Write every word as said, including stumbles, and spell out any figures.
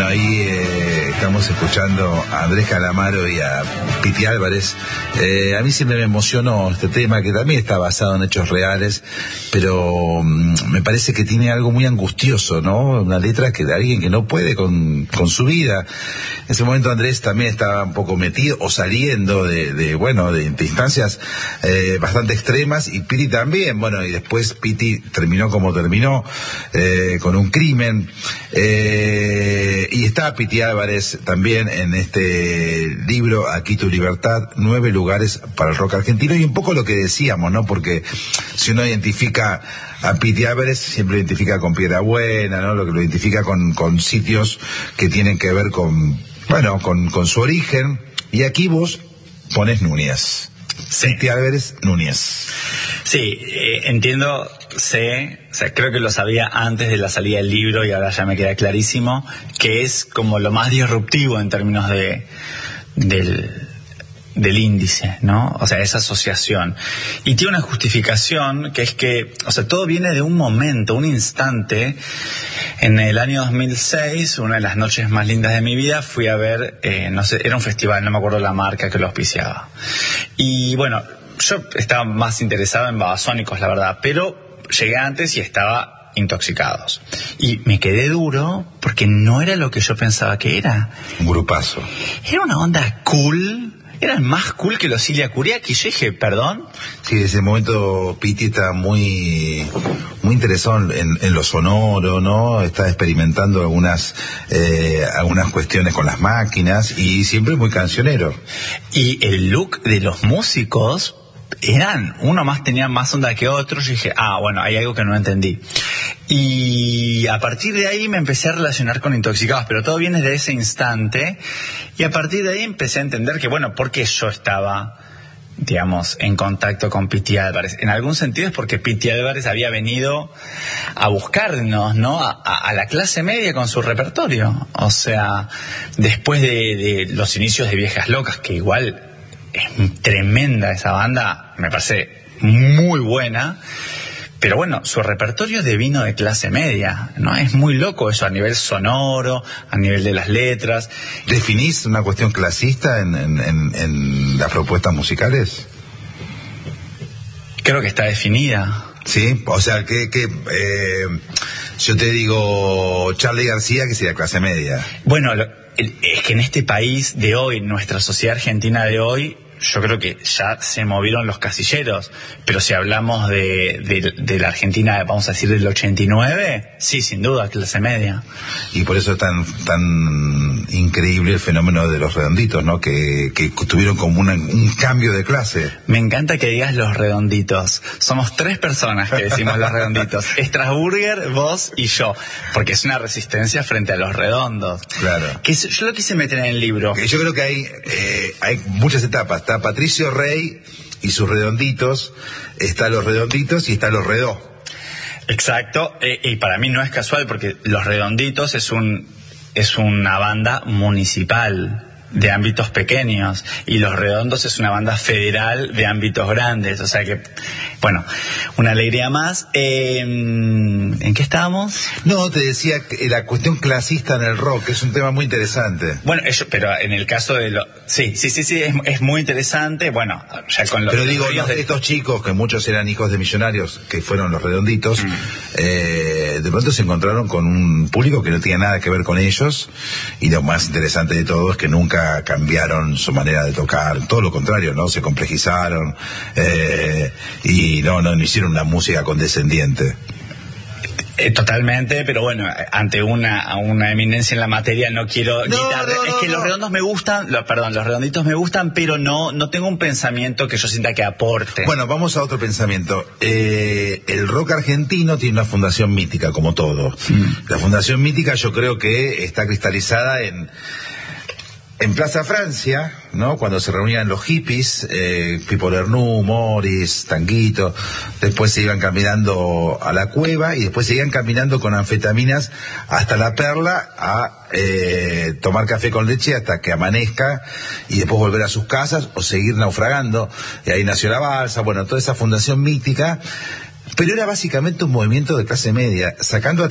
Bueno, ahí eh, estamos escuchando a Andrés Calamaro y a Piti Álvarez. Eh, a mí siempre me emocionó este tema, que también está basado en hechos reales, pero um, me parece que tiene algo muy angustioso, ¿no? Una letra que de alguien que no puede con, con su vida. En ese momento Andrés también estaba un poco metido o saliendo de, de bueno, de, de instancias eh, bastante extremas, y Piti también. Bueno, y después Piti terminó como terminó, eh, con un crimen. Eh, y está Piti Álvarez también en este libro, Aquí tu libertad, nueve lugares para el rock argentino, y un poco lo que decíamos, ¿no? Porque si uno identifica a Piti Álvarez, siempre lo identifica con Piedra Buena, ¿no? Lo que lo identifica con, con sitios que tienen que ver con, bueno, con, con su origen, y aquí vos pones Núñez. Sí. Piti Álvarez, Núñez. Sí, eh, entiendo, sé, o sea, creo que lo sabía antes de la salida del libro y ahora ya me queda clarísimo, que es como lo más disruptivo en términos de del, del índice, ¿no? O sea, esa asociación. Y tiene una justificación, que es que, o sea, todo viene de un momento, un instante. En el año dos mil seis, una de las noches más lindas de mi vida, fui a ver, eh, no sé, era un festival, no me acuerdo la marca que lo auspiciaba. Y bueno, yo estaba más interesado en Babasónicos, la verdad, pero llegué antes y estaba Intoxicados. Y me quedé duro porque no era lo que yo pensaba que era. Un grupazo. Era una onda cool. Eran más cool que los Cilia Curiaki. Yo dije, perdón. Sí, en ese momento Piti está muy muy interesado en, en lo sonoro, ¿no? Está experimentando algunas eh, algunas cuestiones con las máquinas, y siempre muy cancionero. Y el look de los músicos eran, uno más tenía más onda que otro. Yo dije, ah, bueno, hay algo que no entendí. Y a partir de ahí me empecé a relacionar con Intoxicados, pero todo viene de ese instante. Y a partir de ahí empecé a entender que, bueno, ¿por qué yo estaba, digamos, en contacto con Piti Álvarez? En algún sentido es porque Piti Álvarez había venido a buscarnos, ¿no? A, a, a la clase media con su repertorio. O sea, después de, de los inicios de Viejas Locas, que igual es tremenda esa banda, me parece muy buena. Pero bueno, su repertorio de vino de clase media, ¿no? Es muy loco eso a nivel sonoro, a nivel de las letras. ¿Definís una cuestión clasista en, en, en, en las propuestas musicales? Creo que está definida. Sí, o sea, que, que eh, yo te digo Charly García, que sería clase media. Bueno, lo, es que en este país de hoy, nuestra sociedad argentina de hoy, yo creo que ya se movieron los casilleros, pero si hablamos de, de, de la Argentina, vamos a decir del ochenta y nueve, sí, sin duda, clase media. Y por eso es tan, tan increíble el fenómeno de los Redonditos, ¿no? Que, que tuvieron como una, un cambio de clase. Me encanta que digas los Redonditos. Somos tres personas que decimos los Redonditos. Strasburger, vos y yo, porque es una resistencia frente a los redondos. Claro. Que yo lo quise meter en el libro. Yo creo que hay, eh, hay muchas etapas. Está Patricio Rey y sus Redonditos, está los Redonditos y está los Redó. Exacto, eh, y para mí no es casual, porque los Redonditos es un es una banda municipal de ámbitos pequeños, y Los Redondos es una banda federal de ámbitos grandes. O sea que, bueno, una alegría más. Eh, ¿En qué estábamos? No, te decía que la cuestión clasista en el rock es un tema muy interesante. Bueno, eso, pero en el caso de lo... Sí, sí, sí, sí, es, es muy interesante. Bueno, ya con los... Pero digo, los, de... estos chicos, que muchos eran hijos de millonarios, que fueron los Redonditos, mm. eh, de pronto se encontraron con un público que no tenía nada que ver con ellos, y lo más interesante de todo es que nunca cambiaron su manera de tocar, todo lo contrario, ¿no? Se complejizaron, eh, y no, no, no hicieron una música condescendiente. Eh, totalmente, pero bueno, ante una una eminencia en la materia no quiero no, quitar. No, es no, que no. los redondos me gustan, lo, perdón, los redonditos me gustan, pero no no tengo un pensamiento que yo sienta que aporte. Bueno, vamos a otro pensamiento. Eh, el rock argentino tiene una fundación mítica, como todo. Mm. La fundación mítica yo creo que está cristalizada en En Plaza Francia, ¿no? Cuando se reunían los hippies, eh, Pipo Lernoux, Morris, Tanguito, después se iban caminando a la cueva, y después seguían caminando con anfetaminas hasta la Perla a eh, tomar café con leche hasta que amanezca, y después volver a sus casas o seguir naufragando. Y ahí nació la balsa, bueno, toda esa fundación mítica, pero era básicamente un movimiento de clase media, sacando a